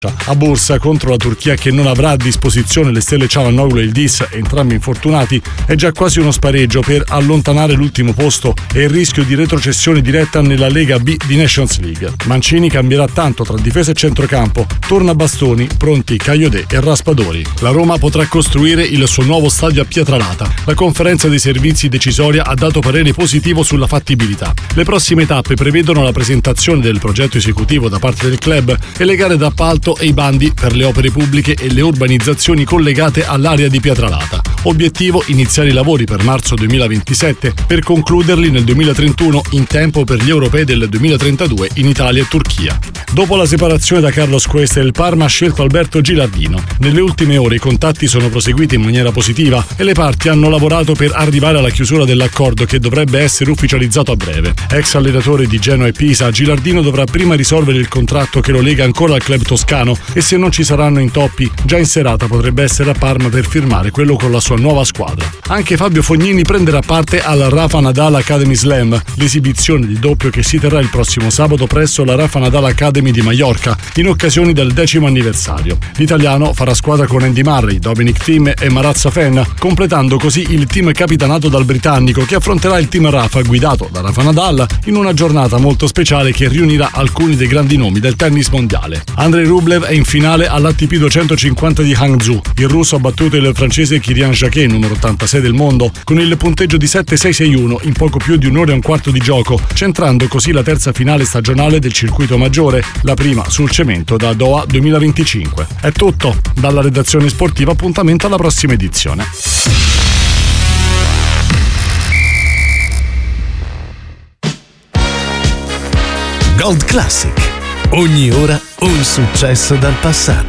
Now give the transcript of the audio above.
A borsa contro la Turchia, che non avrà a disposizione le stelle Çalhanoğlu e il Dis, entrambi infortunati, è già quasi uno spareggio per allontanare l'ultimo posto e il rischio di retrocessione diretta nella Lega B di Nations League. Mancini cambierà tanto tra difesa e centrocampo, torna Bastoni, pronti Kayode e Raspadori. La Roma potrà costruire il suo nuovo stadio a Pietralata. La conferenza dei servizi decisoria ha dato parere positivo sulla fattibilità. Le prossime tappe prevedono la presentazione del progetto esecutivo da parte del club e le gare d'appalto e i bandi per le opere pubbliche e le urbanizzazioni collegate all'area di Pietralata. Obiettivo: iniziare i lavori per marzo 2027 per concluderli nel 2031 in tempo per gli europei del 2032 in Italia e Turchia. Dopo la separazione da Carlos Cuesta, il Parma ha scelto Alberto Gilardino. Nelle ultime ore i contatti sono proseguiti in maniera positiva e le parti hanno lavorato per arrivare alla chiusura dell'accordo, che dovrebbe essere ufficializzato a breve. Ex allenatore di Genoa e Pisa, Gilardino dovrà prima risolvere il contratto che lo lega ancora al club toscano, e se non ci saranno intoppi, già in serata potrebbe essere a Parma per firmare quello con la sua nuova squadra. Anche Fabio Fognini prenderà parte al Rafa Nadal Academy Slam, l'esibizione di doppio che si terrà il prossimo sabato presso la Rafa Nadal Academy di Maiorca in occasione del 10° anniversario. L'italiano farà squadra con Andy Murray, Dominic Thiem e Marat Safin, completando così il team capitanato dal britannico, che affronterà il team Rafa guidato da Rafa Nadal in una giornata molto speciale che riunirà alcuni dei grandi nomi del tennis mondiale. Andrei Rublev è in finale all'ATP 250 di Hangzhou. Il russo ha battuto il francese Kylian Jacquet, numero 86 del mondo, con il punteggio di 7-6-6-1 in poco più di un'ora e un quarto di gioco, centrando così la terza finale stagionale del circuito maggiore, la prima sul cemento da Doha 2025. È tutto dalla redazione sportiva, appuntamento alla prossima edizione. Gold Classic. Ogni ora un successo dal passato.